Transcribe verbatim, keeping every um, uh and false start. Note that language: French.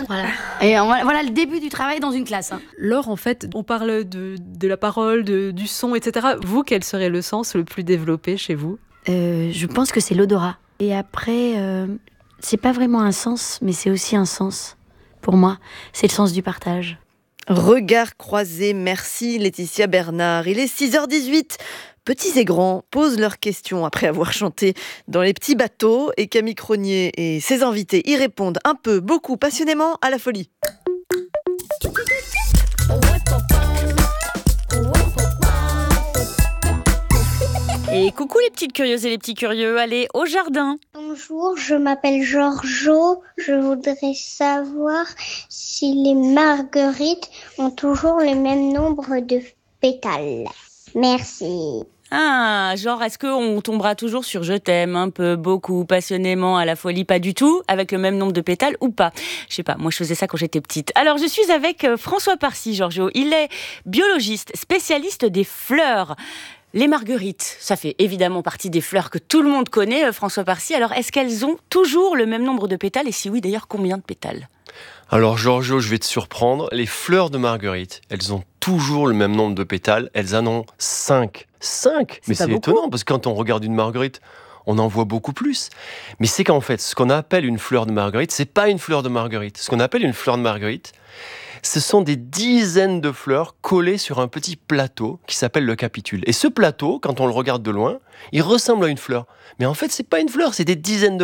Voilà. Et on- voilà le début du travail dans une classe. Hein. Laure, en fait, on parle de, de la parole, de, du son, et cetera. Vous, quel serait le sens le plus développé chez vous ? Euh, je pense que c'est l'odorat. Et après, euh, c'est pas vraiment un sens, mais c'est aussi un sens. Pour moi, c'est le sens du partage. Regard croisé, merci Laetitia Bernard. Il est six heures dix-huit. Petits et grands posent leurs questions après avoir chanté dans les petits bateaux et Camille Cronier et ses invités y répondent un peu, beaucoup, passionnément à la folie. Et coucou les petites curieuses et les petits curieux, allez au jardin. Bonjour, je m'appelle Giorgio. Je voudrais savoir si les marguerites ont toujours le même nombre de pétales. Merci. Ah, genre est-ce qu'on tombera toujours sur je t'aime un peu, beaucoup, passionnément, à la folie, pas du tout, avec le même nombre de pétales ou pas ? Je sais pas, moi je faisais ça quand j'étais petite. Alors je suis avec François Parcy, Giorgio. Il est biologiste, spécialiste des fleurs. Les marguerites, ça fait évidemment partie des fleurs que tout le monde connaît, François Parcy. Alors, est-ce qu'elles ont toujours le même nombre de pétales ? Et si oui, d'ailleurs, combien de pétales ? Alors, Giorgio, je vais te surprendre. Les fleurs de marguerite, elles ont toujours le même nombre de pétales. Elles en ont cinq. cinq ? Mais c'est étonnant, parce que quand on regarde une marguerite, on en voit beaucoup plus. Mais c'est qu'en fait, ce qu'on appelle une fleur de marguerite, c'est pas une fleur de marguerite. Ce qu'on appelle une fleur de marguerite, ce sont des dizaines de fleurs collées sur un petit plateau qui s'appelle le capitule. Et ce plateau, quand on le regarde de loin, il ressemble à une fleur. Mais en fait, c'est pas une fleur, c'est des dizaines de